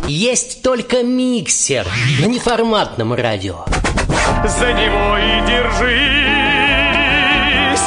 Есть только миксер на неформатном радио. За него и держись.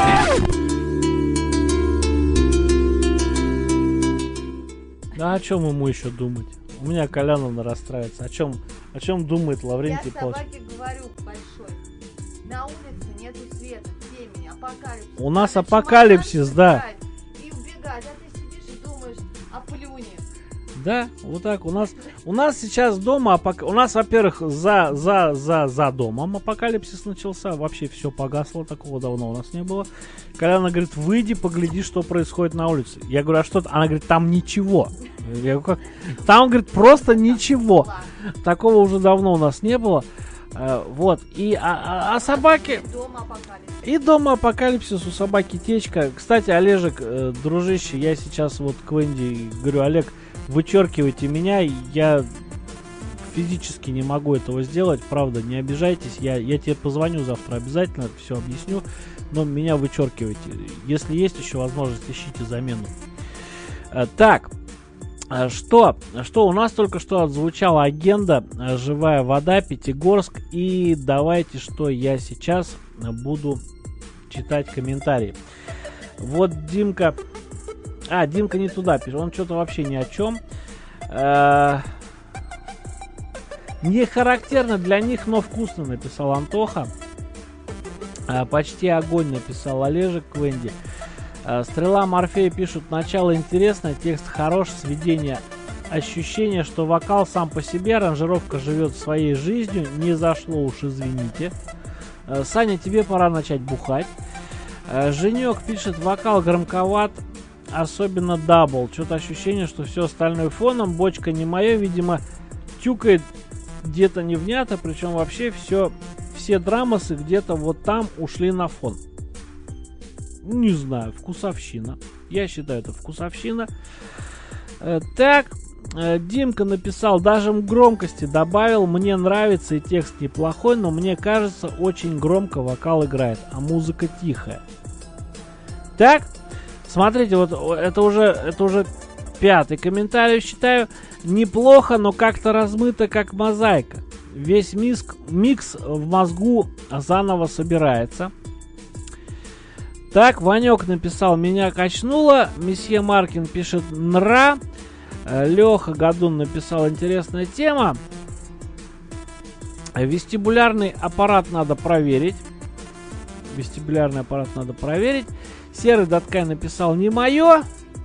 А о чем ему еще думать? У меня Коляновна расстраивается. О чем думает Лаврентий Павлович? Я собаке говорю большой. На улице нету света, темени, апокалипсис. У нас апокалипсис, да. И убегать, а ты сидишь и думаешь о плюне. Да, вот так. У нас сейчас дома, у нас, во-первых, за домом апокалипсис начался. Вообще все погасло, такого давно у нас не было. Коляна говорит, выйди, погляди, что происходит на улице. Я говорю, а что? Она говорит, там ничего. Я говорю, как? Там, говорит, просто ничего. Такого уже давно у нас не было. Вот. И собаки... И дома апокалипсис, у собаки течка. Кстати, Олежек, дружище, я сейчас вот к Венди говорю, Олег, вычеркивайте меня, я физически не могу этого сделать, правда, не обижайтесь, я тебе позвоню завтра обязательно, все объясню, но меня вычеркивайте. Если есть еще возможность, ищите замену. Так, что у нас только что отзвучала агенда «Живая вода», Пятигорск, и давайте, что я сейчас буду читать комментарии. Вот Димка... Димка не туда пишет, он что-то вообще ни о чем. Не характерно для них, но вкусно, написал Антоха. Почти огонь, написал Олежек Квенди. Стрела Морфея пишут, начало интересное, текст хорош, сведение, ощущение, что вокал сам по себе, аранжировка живет своей жизнью, не зашло уж, извините. Саня, тебе пора начать бухать. Женек пишет, вокал громковат, особенно дабл. Что-то ощущение, что все остальное фоном. Бочка не мое, видимо, тюкает где-то невнятно. Причем вообще все драмасы где-то вот там ушли на фон. Не знаю, вкусовщина. Я считаю, это вкусовщина. Так, Димка написал, даже громкости добавил. Мне нравится и текст неплохой, но мне кажется, очень громко вокал играет, а музыка тихая. Так, смотрите, вот это уже пятый комментарий, считаю. Неплохо, но как-то размыто, как мозаика. Весь микс в мозгу заново собирается. Так, Ванек написал, меня качнуло. Месье Маркин пишет, нра. Леха Гадун написал, интересная тема. Вестибулярный аппарат надо проверить. Серый Даткай написал, не мое.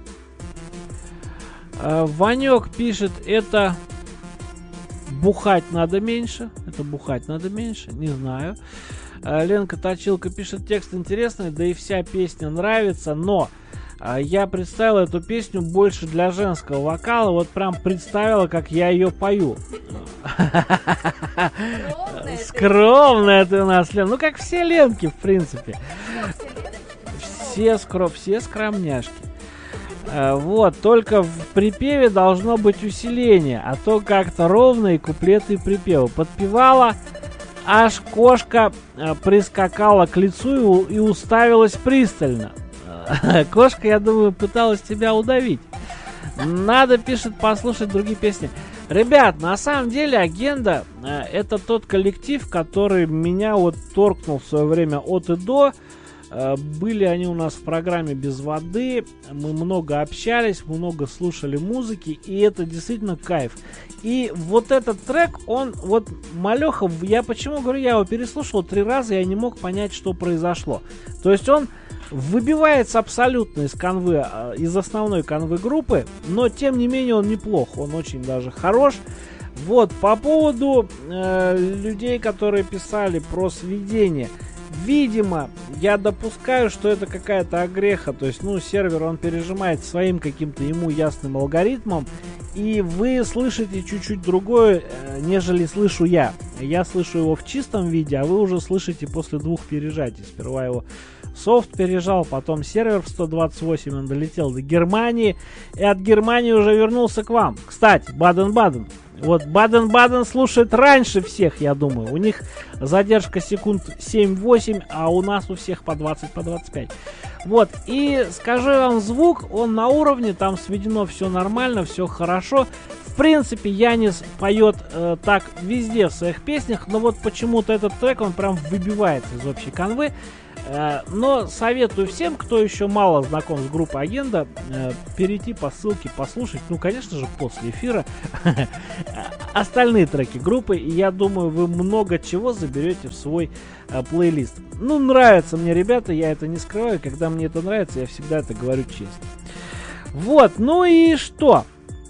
Ванек пишет, это бухать надо меньше. Не знаю. Ленка Точилка пишет, текст интересный, да и вся песня нравится, но я представила эту песню больше для женского вокала, вот прям представила, как я ее пою. Скромная ты у нас, Лен. Ну, как все Ленки, в принципе. Все скромняшки. Вот, только в припеве должно быть усиление, а то как-то ровно и куплеты и припевы. Подпевала, аж кошка прискакала к лицу и уставилась пристально. Кошка, я думаю, пыталась тебя удавить. Надо, пишет, послушать другие песни. Ребят, на самом деле Агенда это тот коллектив, который меня вот торкнул в свое время от и до. Были они у нас в программе «Без воды», мы много общались, много слушали музыки, и это действительно кайф. И вот этот трек, он, вот малеха, я почему говорю, я его переслушал 3 раза, я не мог понять, что произошло. То есть он выбивается абсолютно из канвы, из основной канвы группы, но тем не менее он неплох, он очень даже хорош. Вот, по поводу людей, которые писали про сведение. Видимо, я допускаю, что это какая-то огреха, то есть, сервер он пережимает своим каким-то ему ясным алгоритмом, и вы слышите чуть-чуть другое, нежели слышу я. Я слышу его в чистом виде, а вы уже слышите после 2 пережатий. Сперва его софт пережал, потом сервер в 128, он долетел до Германии, и от Германии уже вернулся к вам. Кстати, Баден-Баден. Вот Баден-Баден слушает раньше всех, я думаю. У них задержка секунд 7-8, а у нас у всех по 20, по 25. Вот, и скажу вам, звук, он на уровне, там сведено все нормально, все хорошо. В принципе, Янис поет так везде в своих песнях, но вот почему-то этот трек, он прям выбивается из общей канвы. Но советую всем, кто еще мало знаком с группой Агенда, перейти по ссылке, послушать, ну, конечно же, после эфира, остальные треки группы, и я думаю, вы много чего заберете в свой плейлист. Ну, нравятся мне ребята, я это не скрываю, когда мне это нравится, я всегда это говорю честно. Вот, ну и что?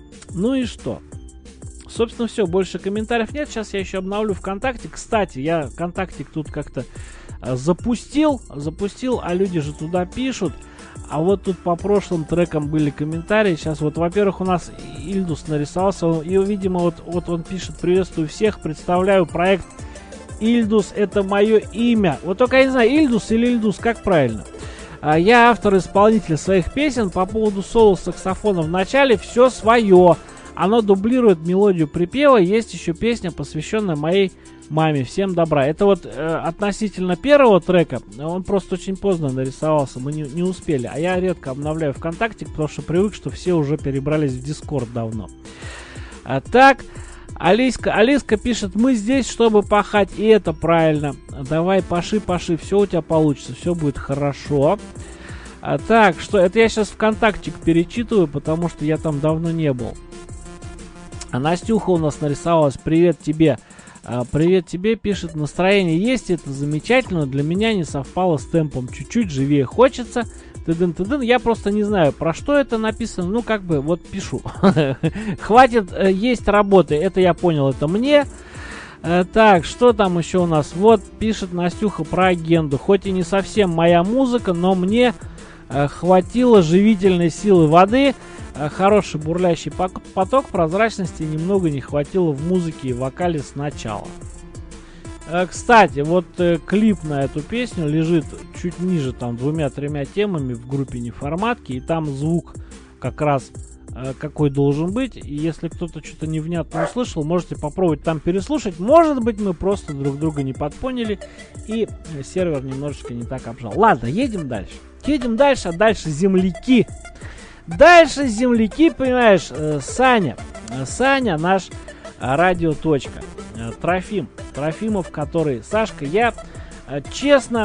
Собственно, все, больше комментариев нет. Сейчас я еще обновлю ВКонтакте. Кстати, я ВКонтактик тут как-то запустил, а люди же туда пишут. А вот тут по прошлым трекам были комментарии. Сейчас вот, во-первых, у нас Ильдус нарисовался. И, видимо, вот он пишет: приветствую всех, представляю проект Ильдус, это мое имя. Вот только я не знаю, Ильдус или Ильдус, как правильно. Я автор-исполнитель своих песен. По поводу соло-саксофона в начале все свое. Оно дублирует мелодию припева. Есть еще песня, посвященная моей маме. Всем добра. Это вот относительно первого трека. Он просто очень поздно нарисовался. Мы не успели. А я редко обновляю ВКонтакте, потому что привык, что все уже перебрались в Дискорд давно. Так. Алиска пишет: мы здесь, чтобы пахать. И это правильно. Давай, паши. Все у тебя получится. Все будет хорошо. Так, что это я сейчас ВКонтактик перечитываю, потому что я там давно не был. А Настюха у нас нарисовалась: привет тебе. Привет тебе, пишет: настроение есть, это замечательно, для меня не совпало с темпом, чуть-чуть живее хочется. Тыдын. Я просто не знаю, про что это написано, ну как бы вот пишу. Хватит есть работы, это я понял, это мне. Так, что там еще у нас? Вот пишет Настюха про Агенду. Хоть и не совсем моя музыка, но мне хватило живительной силы воды. Хороший бурлящий поток, прозрачности немного не хватило в музыке и вокале сначала. Кстати, вот клип на эту песню лежит чуть ниже, там 2-3 темами в группе Неформатки, и там звук как раз какой должен быть. И если кто-то что-то невнятно услышал, можете попробовать там переслушать. Может быть, мы просто друг друга не подпоняли и сервер немножечко не так обжал. Ладно, едем дальше. А дальше земляки. Понимаешь, Саня наш радиоточка. Трофимов, который... Сашка, я честно,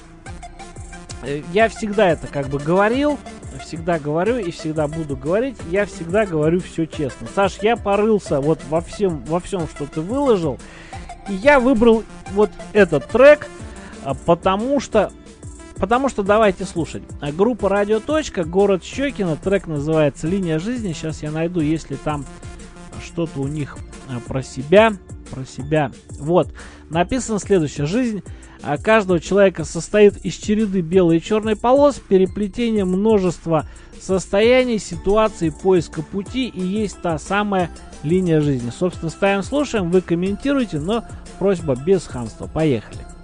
я всегда это как бы говорил, всегда говорю и всегда буду говорить, я всегда говорю все честно. Саш, я порылся вот во всем, что ты выложил, и я выбрал вот этот трек, потому что давайте слушать. Группа Радиоточка, город Щекино, трек называется «Линия жизни». Сейчас я найду, если там что-то у них про себя. Вот, написано следующее. Жизнь каждого человека состоит из череды белой и черной полос, переплетения множества состояний, ситуаций, поиска пути, и есть та самая линия жизни. Собственно, ставим, слушаем, вы комментируете, но просьба без хамства. Поехали.